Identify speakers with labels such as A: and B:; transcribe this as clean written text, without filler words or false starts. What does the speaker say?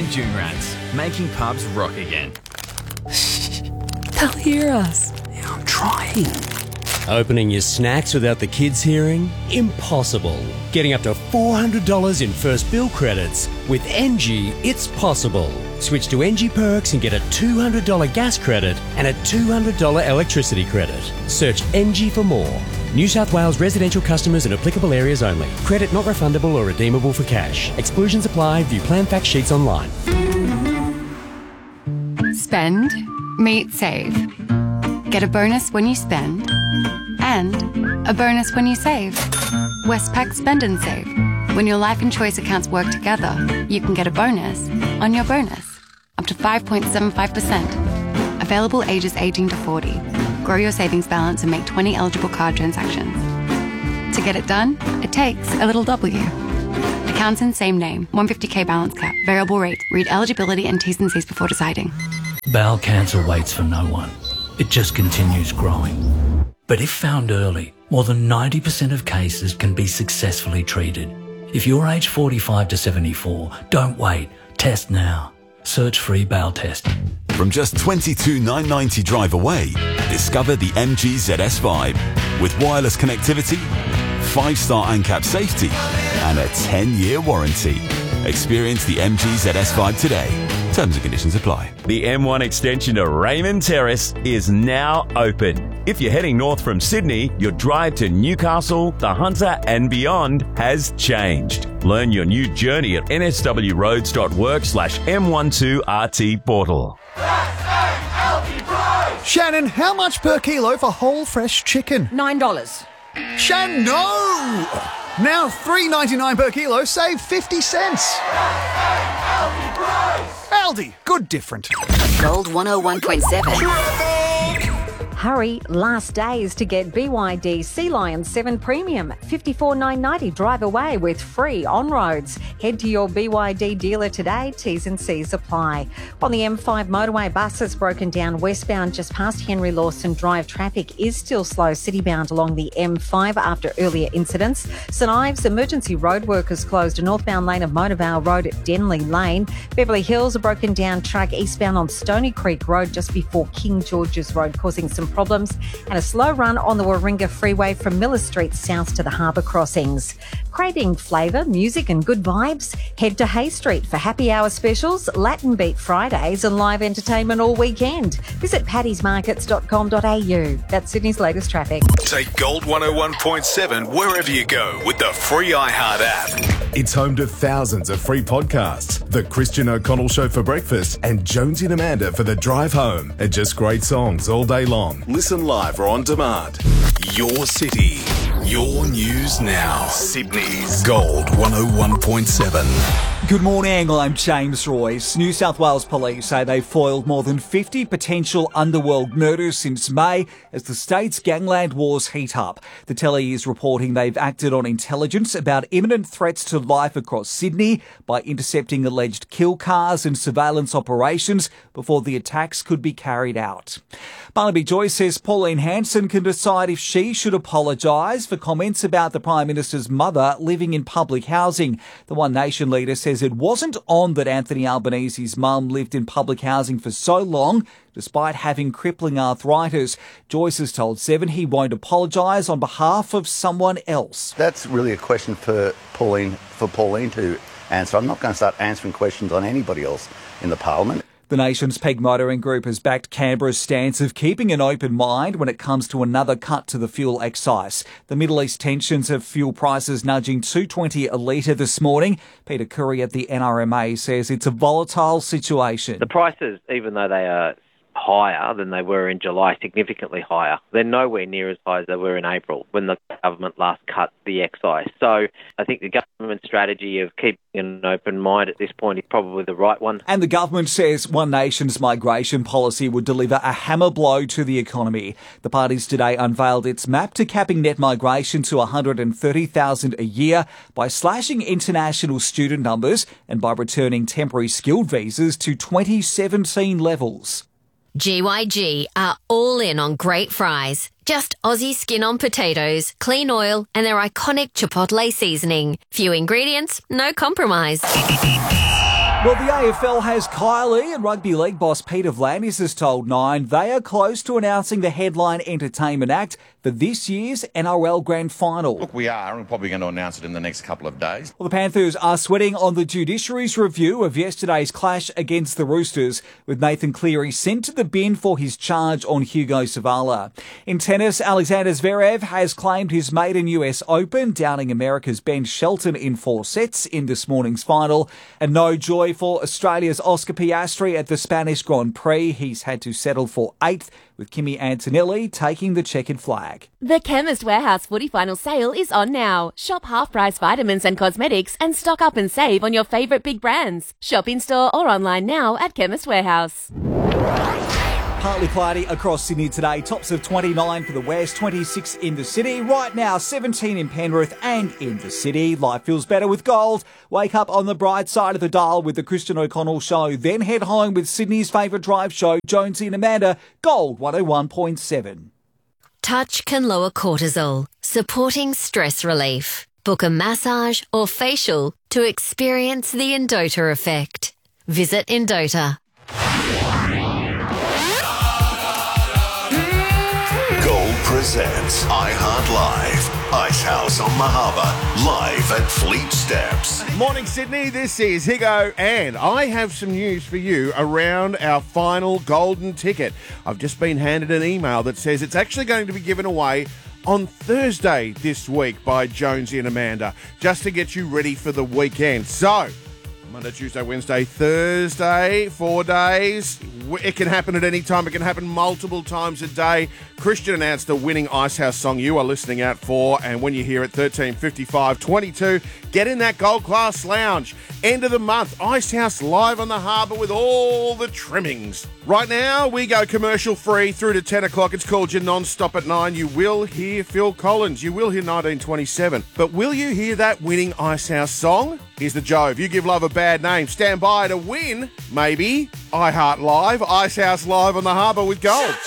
A: June Rats, making pubs rock again.
B: They'll hear us. Yeah, I'm trying.
C: Opening your snacks without the kids hearing? Impossible. Getting up to $400 in first bill credits. With NG, it's possible. Switch to NG Perks and get a $200 gas credit and a $200 electricity credit. Search NG for more. New South Wales residential customers in applicable areas only. Credit not refundable or redeemable for cash. Exclusions apply. View plan fact sheets online.
D: Spend, meet, save. Get a bonus when you spend and a bonus when you save. Westpac Spend and Save. When your life and choice accounts work together, you can get a bonus on your bonus. Up to 5.75%. Available ages 18 to 40. Grow your savings balance and make 20 eligible card transactions. To get it done, it takes a little W. Accounts in same name. 150k balance cap. Variable rate. Read eligibility and T's and C's before deciding.
E: Bowel cancer waits for no one. It just continues growing. But if found early, more than 90% of cases can be successfully treated. If you're aged 45 to 74, don't wait. Test now. Search free bowel testing.
F: From just $22,990 drive away, discover the MG ZS Vibe. With wireless connectivity, 5-star ANCAP safety, and a 10-year warranty. Experience the MG ZS Vibe today. Terms and conditions apply.
G: The M1 extension to Raymond Terrace is now open. If you're heading north from Sydney, your drive to Newcastle, the Hunter and beyond has changed. Learn your new journey at nswroads.work/M12RT portal.
H: Shannon, how much per kilo for whole fresh chicken?
I: $9.
H: Shannon, no! Now $3.99 per kilo, save 50 cents. Aldi, good different.
I: Gold 101.7.
J: Hurry, last days to get BYD Sea Lion 7 Premium. $54,990 drive away with free on-roads. Head to your BYD dealer today. T's and C's apply. On the M5 motorway, bus has broken down westbound just past Henry Lawson Drive. Traffic is still slow citybound along the M5 after earlier incidents. St Ives, emergency road workers closed a northbound lane of Motorvale Road at Denley Lane. Beverly Hills, a broken down truck eastbound on Stony Creek Road just before King George's Road, causing some problems, and a slow run on the Warringah Freeway from Miller Street south to the harbour crossings. Craving flavour, music and good vibes? Head to Hay Street for happy hour specials, Latin Beat Fridays and live entertainment all weekend. Visit paddysmarkets.com.au. That's Sydney's latest traffic.
K: Take Gold 101.7 wherever you go with the free iHeart app.
L: It's home to thousands of free podcasts. The Christian O'Connell Show for breakfast and Jonesy and Amanda for the drive home. And just great songs all day long. Listen live or on demand.
K: Your city, your news now. Sydney's Gold 101.7.
M: Good morning, I'm James Royce. New South Wales Police say they've foiled more than 50 potential underworld murders since May as the state's gangland wars heat up. The Telly is reporting they've acted on intelligence about imminent threats to life across Sydney by intercepting alleged kill cars and surveillance operations before the attacks could be carried out. Barnaby Joyce says Pauline Hanson can decide if she should apologise for comments about the Prime Minister's mother living in public housing. The One Nation leader says it wasn't on that Anthony Albanese's mum lived in public housing for so long, despite having crippling arthritis. Joyce has told Seven he won't apologise on behalf of someone else.
N: That's really a question for Pauline to answer. I'm not going to start answering questions on anybody else in the Parliament.
M: The nation's Peg Motoring Group has backed Canberra's stance of keeping an open mind when it comes to another cut to the fuel excise. The Middle East tensions have fuel prices nudging $2.20 a litre this morning. Peter Curry at the NRMA says it's a volatile situation.
O: The prices, even though they are higher than they were in July, significantly higher, they're nowhere near as high as they were in April when the government last cut the excise. So I think the government strategy of keeping an open mind at this point is probably the right one.
M: And the government says One Nation's migration policy would deliver a hammer blow to the economy. The parties today unveiled its map to capping net migration to 130,000 a year by slashing international student numbers and by returning temporary skilled visas to 2017 levels.
P: GYG are all in on great fries. Just Aussie skin on potatoes, clean oil, and their iconic Chipotle seasoning. Few ingredients, no compromise.
M: Well, the AFL has Kylie, and rugby league boss Peter Vlandis has told Nine they are close to announcing the headline entertainment act for this year's NRL Grand Final.
Q: Look, we are, and we're probably going to announce it in the next couple of days.
M: Well, the Panthers are sweating on the judiciary's review of yesterday's clash against the Roosters, with Nathan Cleary sent to the bin for his charge on Hugo Savala. In tennis, Alexander Zverev has claimed his maiden US Open, downing America's Ben Shelton in 4 sets in this morning's final. And no joy for Australia's Oscar Piastri at the Spanish Grand Prix. He's had to settle for 8th, with Kimi Antonelli taking the checkered flag.
R: The Chemist Warehouse Footy Final sale is on now. Shop half-price vitamins and cosmetics and stock up and save on your favourite big brands. Shop in-store or online now at Chemist Warehouse.
M: Partly cloudy across Sydney today. Tops of 29 for the west, 26 in the city. Right now, 17 in Penrith and in the city. Life feels better with gold. Wake up on the bright side of the dial with the Christian O'Connell Show. Then head home with Sydney's favourite drive show, Jonesy and Amanda. Gold 101.7.
P: Touch can lower cortisol, supporting stress relief. Book a massage or facial to experience the Endota effect. Visit Endota.
K: Presents iHeart Live. Icehouse on the Harbour, live at Fleet Steps.
S: Morning, Sydney. This is Higo, and I have some news for you around our final golden ticket. I've just been handed an email that says it's actually going to be given away on Thursday this week by Jonesy and Amanda, just to get you ready for the weekend. So, Monday, Tuesday, Wednesday, Thursday, 4 days. It can happen at any time. It can happen multiple times a day. Christian announced the winning Icehouse song you are listening out for, and when you hear it, 13:55:22, get in that gold class lounge. End of the month, Icehouse live on the harbour with all the trimmings. Right now, we go commercial free through to 10 o'clock. It's called your non-stop at 9. You will hear Phil Collins. You will hear 1927. But will you hear that winning Icehouse song? Here's the Jove. You give love a bad name. Stand by to win, maybe, iHeart Live, Icehouse live on the harbour with gold.